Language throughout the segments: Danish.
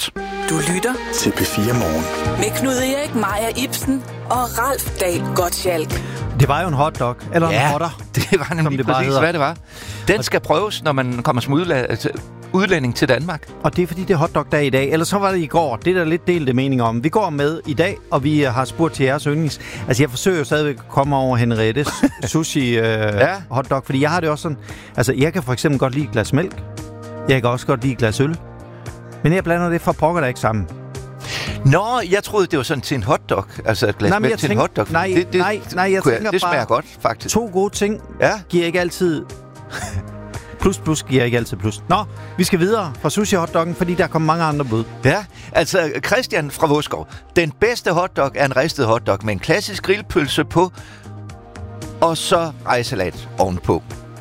podcast. Du lytter til P4 Morgen. Med Knud Erik, Maja Ibsen og Ralf Dahl Gottschalk. Det var jo en hotdog, eller en hotter. Det var nemlig det præcis, hvad det var. Den skal prøves, når man kommer som udlænding til Danmark. Og det er fordi, det er hotdog-dag i dag. Eller så var det i går. Det er der lidt delte mening om. Vi går med i dag, og vi har spurgt til jeres yndlings. Altså, jeg forsøger jo stadigvæk at komme over Henriettes sushi hotdog, fordi jeg har det også sådan. Altså, jeg kan for eksempel godt lide et glas mælk. Jeg kan også godt lide et glas øl. Men jeg blander det for pokker der ikke sammen. Nå, jeg troede, det var sådan til en hotdog. Altså et glas mælk til en hotdog. Nej, jeg tænker det smager bare, godt, faktisk. To gode ting giver ikke altid... Plus giver ikke altid plus. Nå, vi skal videre fra sushi-hotdoggen, fordi der kommer mange andre bud. Ja, altså Christian fra Voskov. Den bedste hotdog er en ristet hotdog med en klassisk grillpølse på, og så rejsalat ovenpå.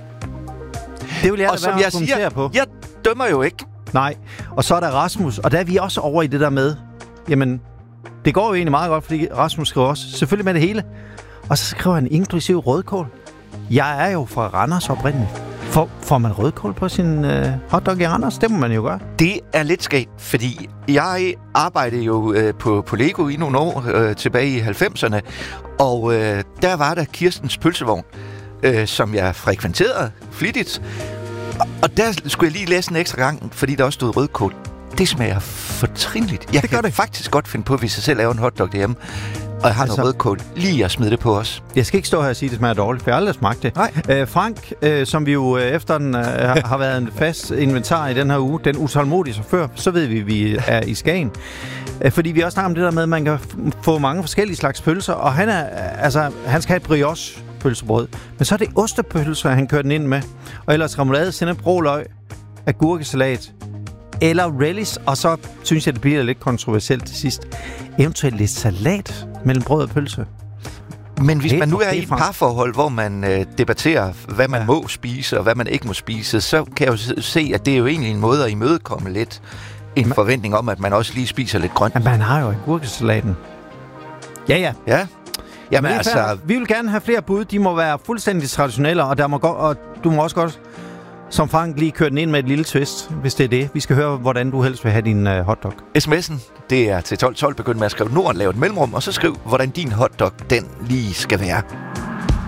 Det vil jeg og som jeg siger, på. Jeg dømmer jo ikke. Nej, og så er der Rasmus, og der er vi også over i det der med, jamen, det går jo egentlig meget godt, fordi Rasmus skriver også, selvfølgelig med det hele. Og så skriver han inklusiv rødkål. Jeg er jo fra Randers oprindeligt. Får man rødkål på sin hotdog i Randers? Det må man jo gøre. Det er lidt skægt, fordi jeg arbejdede jo på Lego i nogle år tilbage i 90'erne, og der var der Kirstens pølsevogn, som jeg frekventerede flittigt. Og der skulle jeg lige læse en ekstra gang, fordi der også stod rødkål. Det smager fortrinligt. Jeg kan faktisk godt finde på, hvis jeg selv laver en hotdog derhjemme, og jeg har noget rødkål, lige at smide det på os. Jeg skal ikke stå her og sige, at det smager dårligt, for jeg har aldrig smagt det. Nej. Frank, som vi jo efter har været en fast inventar i den her uge, den utålmodige chauffør, så ved vi er i Skagen. Fordi vi også snakker om det der med, at man kan få mange forskellige slags pølser, og han skal have et brioche pølsebrød. Men så er det ostepølser, han kører den ind med. Og ellers remoulade, sennep, råløg, agurkesalat eller relish, og så synes jeg, det bliver lidt kontroversielt til sidst. Eventuelt lidt salat mellem brød og pølse. Men hvis man nu er i et parforhold, hvor man debatterer, hvad man må spise og hvad man ikke må spise, så kan jeg jo se, at det er jo egentlig en måde at imødekomme lidt en forventning om, at man også lige spiser lidt grønt. Men man har jo agurkesalaten. Ja. Jamen altså, vi vil gerne have flere bud. De må være fuldstændig traditionelle, og du må også godt, som Frank, lige køre den ind med et lille twist, hvis det er det. Vi skal høre, hvordan du helst vil have din hotdog. SMS'en, det er til 1212. Begynd med at skrive Norden, lave et mellemrum, og så skriv, hvordan din hotdog, den lige skal være.